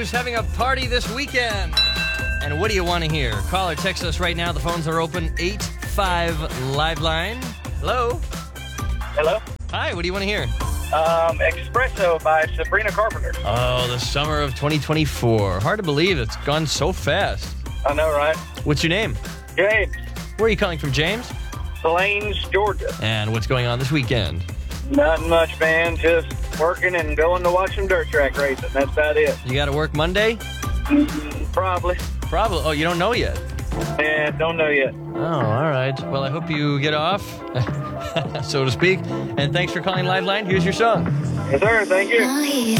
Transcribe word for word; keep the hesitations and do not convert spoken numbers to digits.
who's having a party this weekend. And what do you want to hear? Call or text us right now. The phones are open. eight five Live Line. Hello? Hello? Hi, what do you want to hear? Um, Espresso by Sabrina Carpenter. Oh, the summer of twenty twenty-four. Hard to believe it's gone so fast. I know, right? What's your name? James. Where are you calling from, James? Plains, Georgia. And what's going on this weekend? Not much, man. Just working and going to watch some dirt track racing. That's about it. You got to work Monday? Mm, probably. Probably. Oh, you don't know yet? Yeah, don't know yet. Oh, all right. Well, I hope you get off, so to speak. And thanks for calling Live Line. Here's your song. Yes, sir. Thank you.